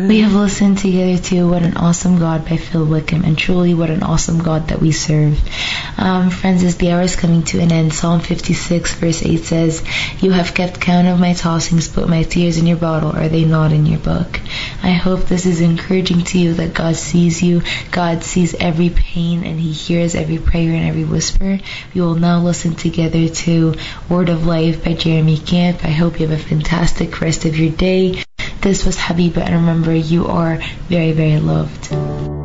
We have listened together to What an Awesome God by Phil Wickham, and truly what an awesome God that we serve. Friends, as the hour is coming to an end, Psalm 56 verse 8 says, "You have kept count of my tossings, put my tears in your bottle, are they not in your book?" I hope this is encouraging to you that God sees you, God sees every pain, and He hears every prayer and every whisper. We will now listen together to Word of Life by Jeremy Camp. I hope you have a fantastic rest of your day. This was Habiba, and remember, you are very, very loved.